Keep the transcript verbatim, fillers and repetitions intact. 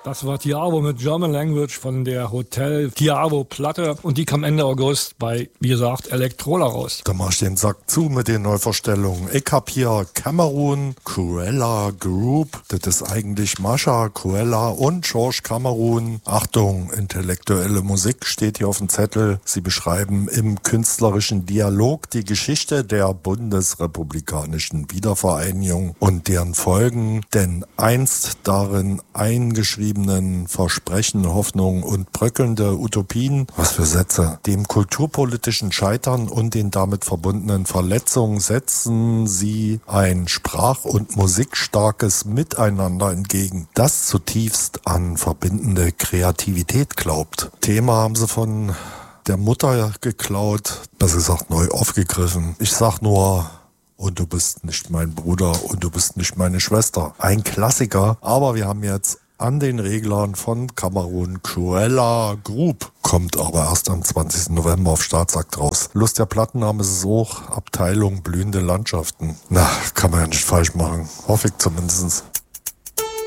Das war Tiavo mit German Language von der Hotel Tiavo Platte und die kam Ende August bei, wie gesagt, Elektrola raus. Da mach ich den Sack zu mit den Neuvorstellungen. Ich hab hier Cameron, Cruella Group, das ist eigentlich Mascha, Cruella und George Cameron. Achtung, intellektuelle Musik steht hier auf dem Zettel. Sie beschreiben im künstlerischen Dialog die Geschichte der bundesrepublikanischen Wiedervereinigung und deren Folgen, denn einst darin eingeschrieben Versprechen, Hoffnungen und bröckelnde Utopien, was für Sätze, dem kulturpolitischen Scheitern und den damit verbundenen Verletzungen setzen sie ein sprach- und musikstarkes Miteinander entgegen, das zutiefst an verbindende Kreativität glaubt. Thema haben sie von der Mutter geklaut, besser gesagt neu aufgegriffen. Ich sag nur: Und du bist nicht mein Bruder und du bist nicht meine Schwester. Ein Klassiker, aber wir haben jetzt an den Reglern von Cameron Cruella Group. Kommt aber erst am zwanzigsten November auf Staatsakt raus. Lust der Plattenname ist es auch. Abteilung blühende Landschaften. Na, kann man ja nicht falsch machen. Hoffe ich zumindest.